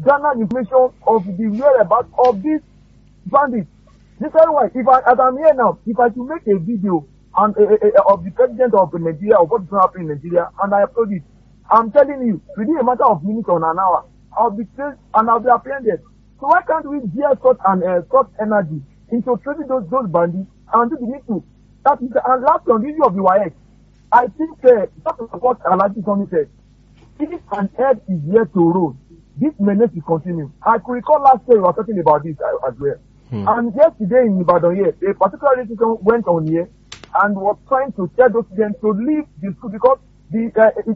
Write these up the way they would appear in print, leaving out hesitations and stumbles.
garner information of the whereabouts of these bandits. This is why, as I'm here now, if I should make a video and of the president of Nigeria, of what is happening in Nigeria, and I upload it, I'm telling you, within a matter of minutes or an hour, I'll be chased and I'll be apprehended. So why can't we gear such energy into tracing those bandits and do the needful? That is, and last on the issue of the YX, I think that's what Alhaji Sani said. If an head is yet to roll, this menace will continue. I could recall last year we were talking about this as well. And yesterday in Ibadan here, a particular institution went on here and was trying to tell those students to leave the school because the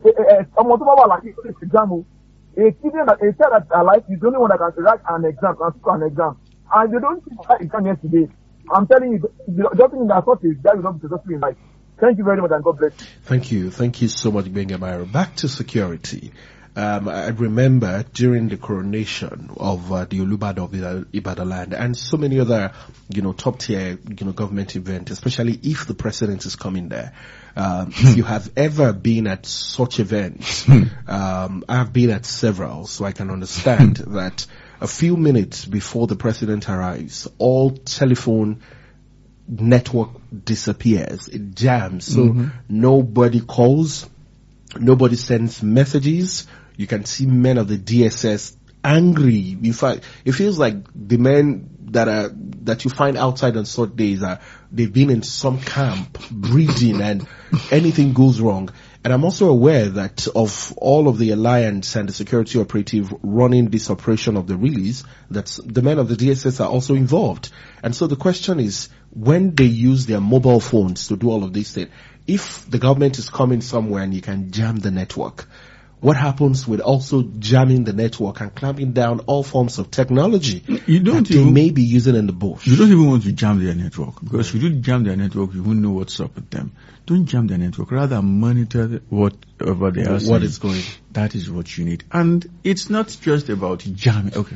example, a student that a child that's alive is the only one that can write an exam, and they don't teach that exam yesterday. I'm telling you, the thing that thought is that will not be successful in life. Thank you very much and God bless you. Thank you so much, Benga Myro. Back to security. I remember during the coronation of the Olubadan of Ibadan land and so many other, top tier, government events, especially if the president is coming there. If you have ever been at such events, I've been at several, so I can understand that a few minutes before the president arrives, all telephone network disappears. It jams. So nobody calls, nobody sends messages. You can see men of the DSS angry. In fact, it feels like the men that you find outside on such days they've been in some camp breeding and anything goes wrong. And I'm also aware that of all of the alliance and the security operative running this operation of the release, that the men of the DSS are also involved. And so the question is, when they use their mobile phones to do all of these things, if the government is coming somewhere and you can jam the network, what happens with also jamming the network and clamping down all forms of technology they may be using in the bush? You don't even want to jam their network, because if you do jam their network, you won't know what's up with them. Don't jam their network. Rather monitor whatever they are saying. What is going. That is what you need. And it's not just about jamming. Okay.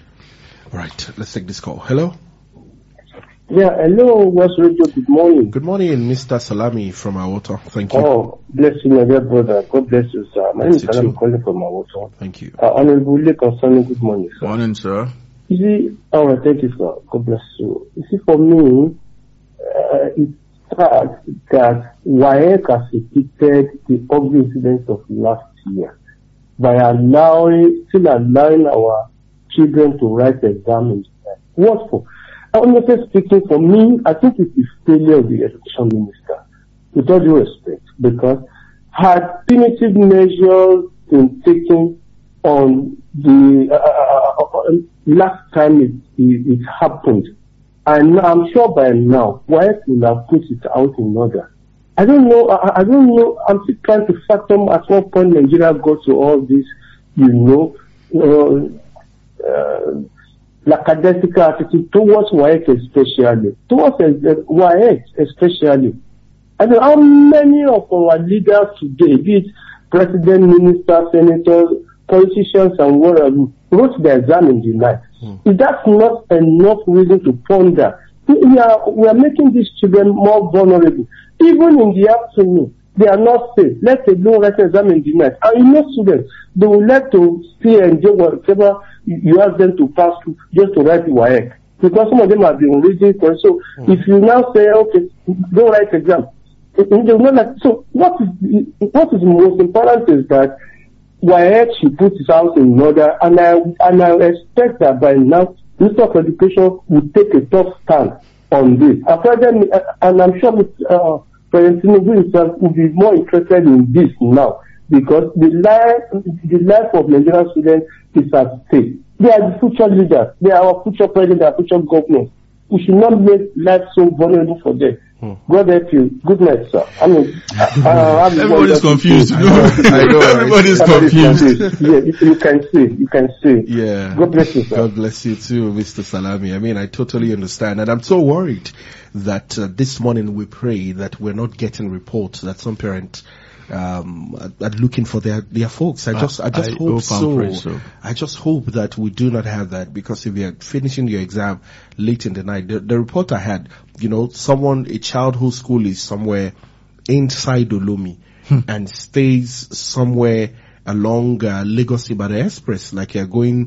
All right. Let's take this call. Hello? Yeah, hello, West Radio. Good morning. Good morning, Mr. Salami from Awoto. Thank you. Oh, bless you, my dear brother. God bless you, sir. My name is Salami calling from Awoto. Thank you. Honorable concerning good morning, sir. Morning, sir. You see, thank you, sir. God bless you. You see, for me, it's sad that WAEC has repeated the ugly incidents of last year by still allowing our children to write exams. What for? Honestly speaking, for me, I think it's the failure of the education minister, with all due respect, because had punitive measures been taken on the last time it happened, and I'm sure by now, WAEC will have put it out in order. I don't know. I'm still trying to fathom at what point Nigeria got to all this, lackadaisical attitude towards WAEC especially. I mean, how many of our leaders today, be it president, ministers, senators, politicians, and whatever, wrote the exam in the night? Is that not enough reason to ponder? We are making these children more vulnerable. Even in the afternoon, they are not safe. Let alone write exam in the night. And students, they will like to stay and do whatever you ask them to pass through just to write WAEC. Because some of them have been reading. So if you now say, okay, don't write exam, so what is most important is that WAEC should put his house in order, and I expect that by now, Minister of Education will take a tough stand on this. And I'm sure President Tinubu himself will be more interested in this now, because the life of Nigerian students is at stake. They are the future leaders. They are our future president, our future governors. We should not make life so vulnerable for them. God help you. Good night, sir. I mean, everybody's confused. I know. Everybody's confused. Yeah, you can see. Yeah. God bless you, sir. God bless you too, Mr. Salami. I mean, I totally understand. And I'm so worried that this morning we pray that we're not getting reports that some parents are looking for their folks. I just hope so. I just hope that we do not have that, because if you're finishing your exam late in the night, the report I had, a child whose school is somewhere inside Olumi and stays somewhere along Lagos Ibadan Express, like you're going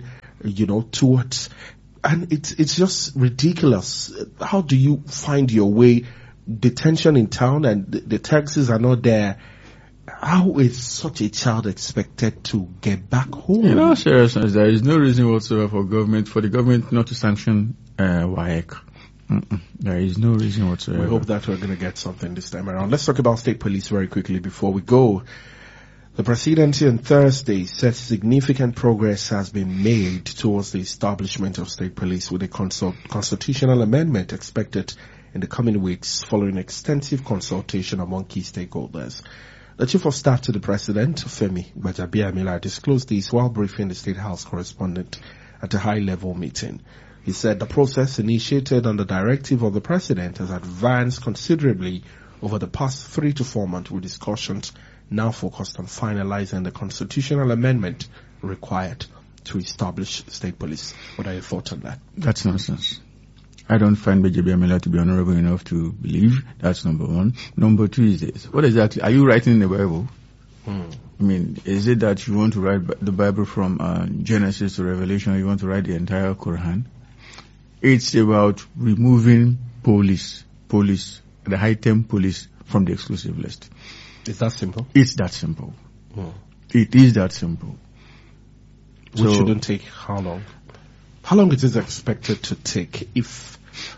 towards, and it's just ridiculous. How do you find your way? Detention in town and the taxis are not there. How is such a child expected to get back home? In all seriousness, there is no reason whatsoever for the government not to sanction WAEC. There is no reason whatsoever. We hope that we're going to get something this time around. Let's talk about state police very quickly before we go. The presidency on Thursday said significant progress has been made towards the establishment of state police with a constitutional amendment expected in the coming weeks following extensive consultation among key stakeholders. The Chief of Staff to the President, Femi Gbajabiamila, disclosed this while briefing the State House correspondent at a high-level meeting. He said the process initiated on the directive of the President has advanced considerably over the past 3 to 4 months, with discussions now focused on finalizing the constitutional amendment required to establish state police. What are your thoughts on that? That's nonsense. I don't find Gbajabiamila to be honorable enough to believe. That's number one. Number two is this. What exactly? Are you writing the Bible? I mean, is it that you want to write the Bible from Genesis to Revelation? You want to write the entire Quran? It's about removing police, the high-temp police from the exclusive list. Is that simple? It's that simple. It is that simple. Which shouldn't take how long? How long it is expected to take if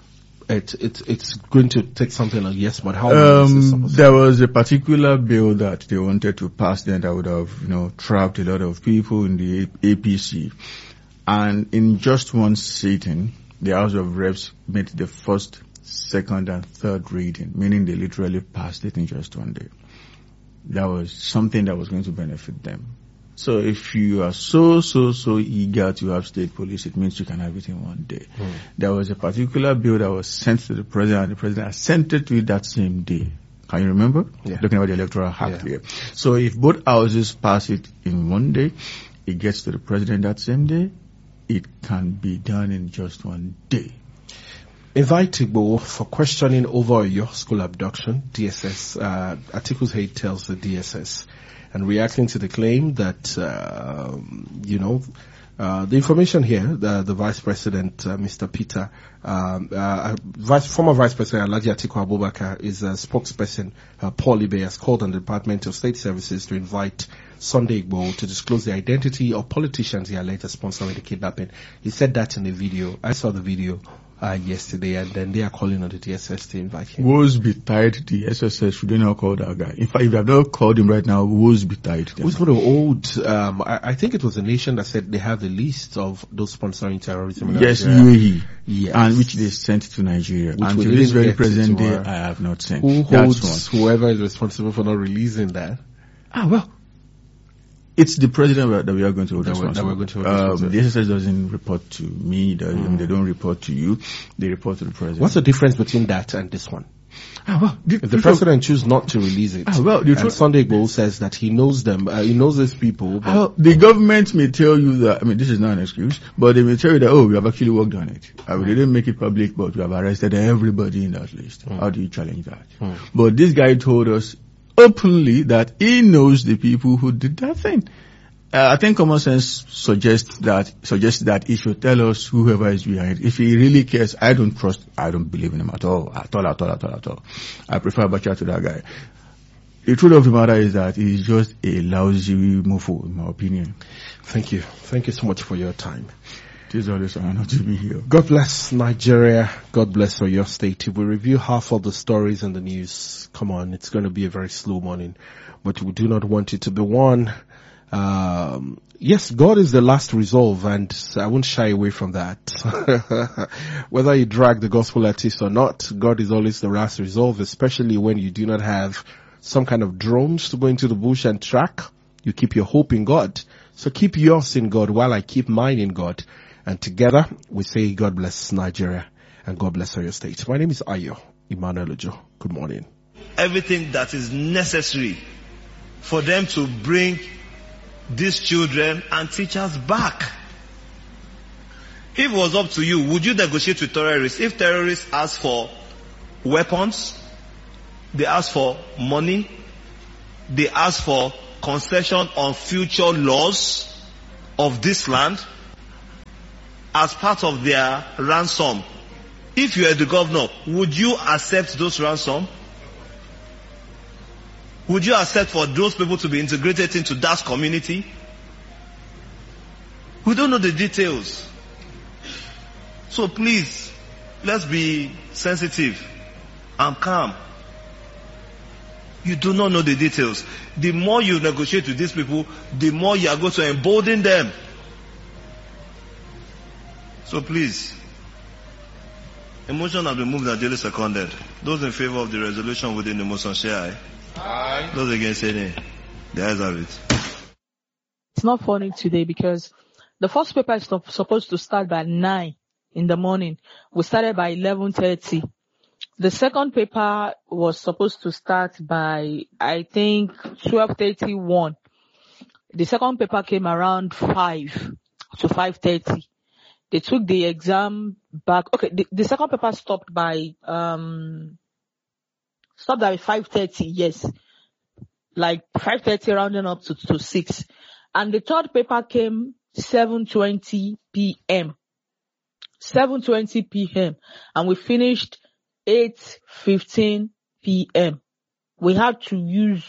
it's going to take something like yes, but how long is it supposed there was a particular bill that they wanted to pass then that would have, trapped a lot of people in the APC. And in just one sitting, the House of Reps made the first, second, and third reading, meaning they literally passed it in just one day. That was something that was going to benefit them. So if you are so eager to have state police, it means you can have it in one day. There was a particular bill that was sent to the President, and the President assented to it that same day. Can you remember? Yeah. Looking at the Electoral Act here. So if both houses pass it in one day, it gets to the President that same day, it can be done in just one day. Invite Igbo for questioning over your school abduction, DSS. Articles 8 tells the DSS. And reacting to the claim that, the information here, the Vice President, Mr. Peter, former Vice President Alhaji Atiku Abubakar is a spokesperson, Paul Ibe, has called on the Department of State Services to invite Sunday Igbo to disclose the identity of politicians he alleged sponsoring the kidnapping. He said that in the video. I saw the video yesterday, and then they are calling on the DSS to invite him. Woes betide the SSS, should they not call that guy? In fact, if they have not called him right now, woes betide them. Who's for the old, I think it was a nation that said they have the list of those sponsoring terrorism in yes, Nigeria. UAE. Yes. And which they sent to Nigeria. Which and we to this didn't very get present to day, our- I have not sent. Who That's holds one. whoever is responsible for not releasing that? Well, it's the president that we are going to hold That we're responsible. going to hold responsible. The SSS doesn't report to me. They don't report to you. They report to the president. What's the difference between that and this one? If the president chooses not to release it, and Sunday Igboho says that he knows them, he knows these people. But the government may tell you that, this is not an excuse, but they may tell you that, we have actually worked on it. They didn't make it public, but we have arrested everybody in that list. How do you challenge that? But this guy told us openly that he knows the people who did that thing. I think common sense suggests that he should tell us whoever is behind it. If he really cares, I don't believe in him at all. I prefer Abacha to that guy. The truth of the matter is that he's just a lousy mofo, in my opinion. Thank you so much for your time. It is always an honor to be here. God bless Nigeria. God bless your state. If we review half of the stories in the news, come on, it's going to be a very slow morning, but we do not want it to be one. Yes, God is the last resolve, and I won't shy away from that. Whether you drag the gospel artist or not, God is always the last resolve, especially when you do not have some kind of drones to go into the bush and track. You keep your hope in God. So keep yours in God while I keep mine in God. And together we say God bless Nigeria and God bless your state. My name is Ayo Emmanuel Ojo. Good morning. Everything that is necessary for them to bring these children and teachers back. If it was up to you, would you negotiate with terrorists? If terrorists ask for weapons, they ask for money, they ask for concession on future laws of this land, as part of their ransom. If you are the governor, would you accept those ransom? Would you accept for those people to be integrated into that community? We don't know the details. So please, let's be sensitive and calm. You do not know the details. The more you negotiate with these people, the more you are going to embolden them. So please, a motion has been moved and duly seconded. Those in favor of the resolution within the motion, say aye. Aye. Those against, say nay. The ayes have it. It's not funny today because the first paper is supposed to start by 9 in the morning. We started by 11:30. The second paper was supposed to start by, I think, 12:31. The second paper came around 5 to 5:30. They took the exam back. Okay, the second paper stopped by 5:30, yes. Like 5:30 rounding up to 6. And the third paper came 7:20 p.m. 7:20 p.m. And we finished 8:15 p.m. We had to use,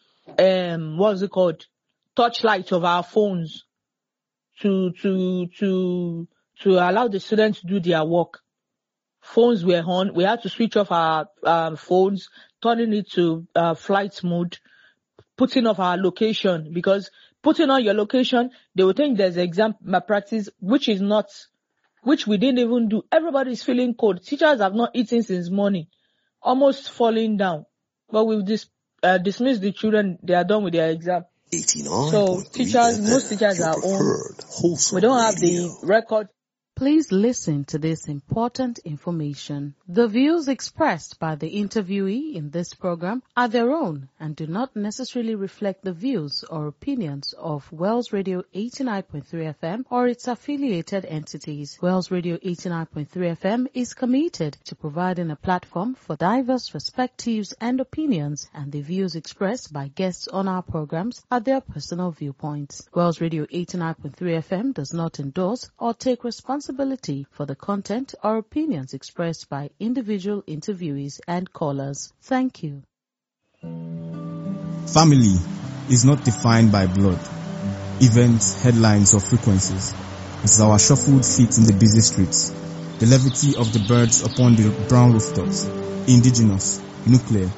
torchlight of our phones to allow the students to do their work. Phones were on. We had to switch off our phones, turning it to flight mode, putting off our location, because putting on your location, they will think there's exam malpractice, which we didn't even do. Everybody's feeling cold. Teachers have not eaten since morning, almost falling down. But we've dismissed the children. They are done with their exam. So most teachers are home. We don't have the record. Please listen to this important information. The views expressed by the interviewee in this program are their own and do not necessarily reflect the views or opinions of Wells Radio 89.3 FM or its affiliated entities. Wells Radio 89.3 FM is committed to providing a platform for diverse perspectives and opinions, and the views expressed by guests on our programs are their personal viewpoints. Wells Radio 89.3 FM does not endorse or take responsibility for the content or opinions expressed by individual interviewees and callers. Thank you. Family is not defined by blood, events, headlines, or frequencies. It is our shuffled feet in the busy streets, the levity of the birds upon the brown rooftops, indigenous, nuclear.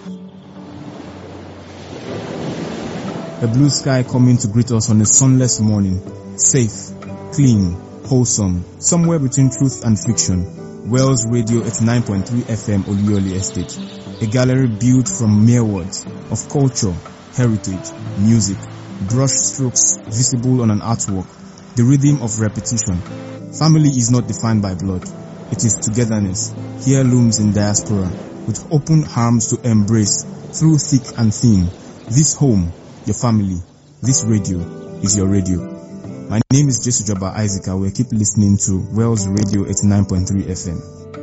A blue sky coming to greet us on a sunless morning, safe, clean, wholesome, somewhere between truth and fiction. Wells Radio 89.3 FM Oluyole Estate, a gallery built from mere words of culture, heritage, music, brush strokes visible on an artwork, the rhythm of repetition. Family is not defined by blood. It is togetherness, heirlooms in diaspora, with open arms to embrace through thick and thin. This home, your family, this radio is your radio. My name is Jesu Jaba Isaac. I will keep listening to Wells Radio 89.3 FM.